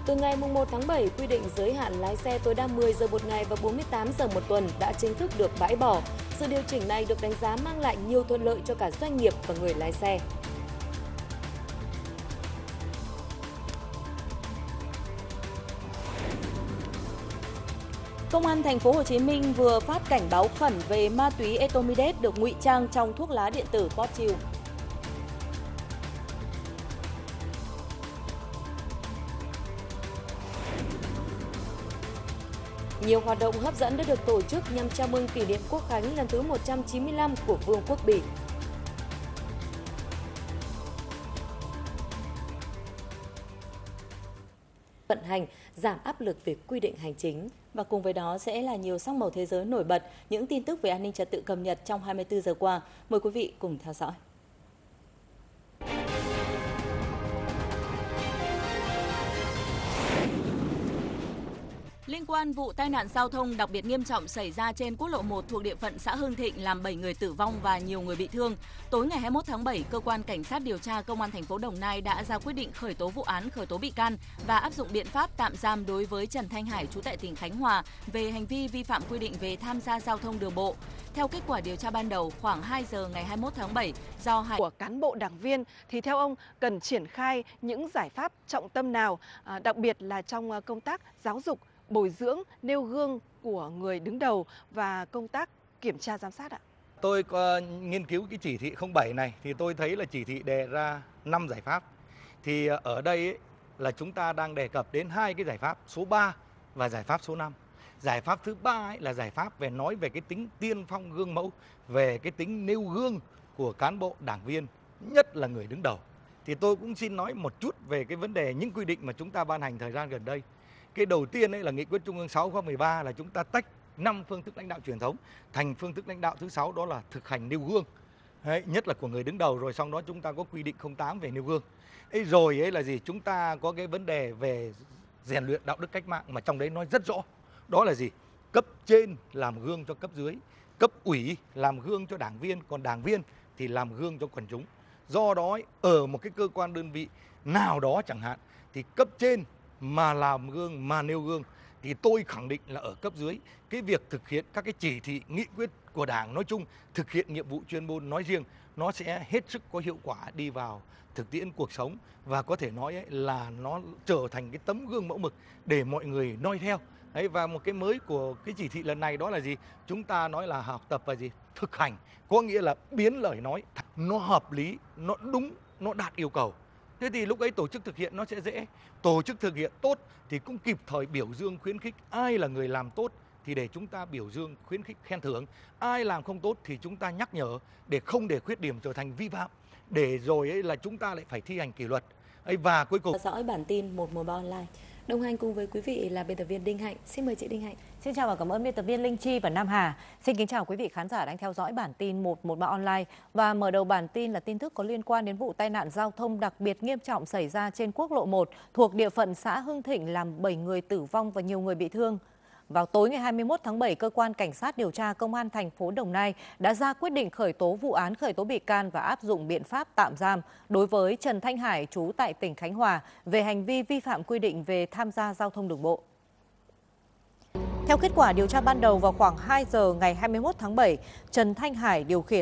Từ ngày 1 tháng 7, quy định giới hạn lái xe tối đa 10 giờ một ngày và 48 giờ một tuần đã chính thức được bãi bỏ. Sự điều chỉnh này được đánh giá mang lại nhiều thuận lợi cho cả doanh nghiệp và người lái xe. Công an thành phố Hồ Chí Minh vừa phát cảnh báo khẩn về ma túy Ethomides được ngụy trang trong thuốc lá điện tử Potchill. Nhiều hoạt động hấp dẫn đã được tổ chức nhằm chào mừng kỷ niệm Quốc khánh lần thứ 195 của Vương quốc Bỉ. Vận hành, giảm áp lực về quy định hành chính. Và cùng với đó sẽ là nhiều sắc màu thế giới nổi bật, những tin tức về an ninh trật tự cập nhật trong 24 giờ qua. Mời quý vị cùng theo dõi. Liên quan vụ tai nạn giao thông đặc biệt nghiêm trọng xảy ra trên quốc lộ 1 thuộc địa phận xã Hưng Thịnh làm 7 người tử vong và nhiều người bị thương, tối ngày 21 tháng 7, cơ quan cảnh sát điều tra Công an thành phố Đồng Nai đã ra quyết định khởi tố vụ án, khởi tố bị can và áp dụng biện pháp tạm giam đối với Trần Thanh Hải, trú tại tỉnh Khánh Hòa về hành vi vi phạm quy định về tham gia giao thông đường bộ. Theo kết quả điều tra ban đầu, khoảng 2 giờ ngày 21 tháng 7, do Hải của cán bộ đảng viên thì theo ông cần triển khai những giải pháp trọng tâm nào, đặc biệt là trong công tác giáo dục, bồi dưỡng, nêu gương của người đứng đầu và công tác kiểm tra giám sát ạ? Tôi có nghiên cứu cái chỉ thị 07 này thì tôi thấy là chỉ thị đề ra 5 giải pháp. Thì ở đây ấy, là chúng ta đang đề cập đến hai cái giải pháp số 3 và giải pháp số 5. Giải pháp thứ 3 ấy là giải pháp nói về cái tính tiên phong gương mẫu, về cái tính nêu gương của cán bộ đảng viên, nhất là người đứng đầu. Thì tôi cũng xin nói một chút về cái vấn đề những quy định mà chúng ta ban hành thời gian gần đây. Cái đầu tiên ấy là nghị quyết Trung ương 6 khóa 13 là chúng ta tách 5 phương thức lãnh đạo truyền thống thành phương thức lãnh đạo thứ 6, đó là thực hành nêu gương. Đấy, nhất là của người đứng đầu, rồi sau đó chúng ta có quy định 08 về nêu gương. Rồi ấy là gì? Chúng ta có cái vấn đề về rèn luyện đạo đức cách mạng mà trong đấy nói rất rõ. Đó là gì? Cấp trên làm gương cho cấp dưới, cấp ủy làm gương cho đảng viên, còn đảng viên thì làm gương cho quần chúng. Do đó ở một cái cơ quan đơn vị nào đó chẳng hạn thì cấp trên mà làm gương, mà nêu gương thì tôi khẳng định là ở cấp dưới, cái việc thực hiện các cái chỉ thị nghị quyết của Đảng nói chung, thực hiện nhiệm vụ chuyên môn nói riêng, nó sẽ hết sức có hiệu quả đi vào thực tiễn cuộc sống, và có thể nói là nó trở thành cái tấm gương mẫu mực để mọi người noi theo. Đấy, và một cái mới của cái chỉ thị lần này đó là gì? Chúng ta nói là học tập và gì? Thực hành, có nghĩa là biến lời nói nó hợp lý, nó đúng, nó đạt yêu cầu. Thế thì lúc ấy tổ chức thực hiện nó sẽ dễ. Tổ chức thực hiện tốt thì cũng kịp thời biểu dương khuyến khích. Ai là người làm tốt thì để chúng ta biểu dương khuyến khích khen thưởng. Ai làm không tốt thì chúng ta nhắc nhở để không để khuyết điểm trở thành vi phạm. Để rồi ấy là chúng ta lại phải thi hành kỷ luật. Và cuối cùng Theo dõi bản tin 113 online. Đồng hành cùng với quý vị là biên tập viên Đinh Hạnh. Xin mời chị Đinh Hạnh. Xin chào và cảm ơn biên tập viên Linh Chi và Nam Hà. Xin kính chào quý vị khán giả đang theo dõi bản tin 113 online. Và mở đầu bản tin là tin tức có liên quan đến vụ tai nạn giao thông đặc biệt nghiêm trọng xảy ra trên quốc lộ 1 thuộc địa phận xã Hưng Thịnh làm 7 người tử vong và nhiều người bị thương. Vào tối ngày 21 tháng 7, cơ quan cảnh sát điều tra Công an thành phố Đồng Nai đã ra quyết định khởi tố vụ án, khởi tố bị can và áp dụng biện pháp tạm giam đối với Trần Thanh Hải, trú tại tỉnh Khánh Hòa, về hành vi vi phạm quy định về tham gia giao thông đường bộ. Theo kết quả điều tra ban đầu, vào khoảng 2 giờ ngày 21 tháng 7, Trần Thanh Hải điều khiển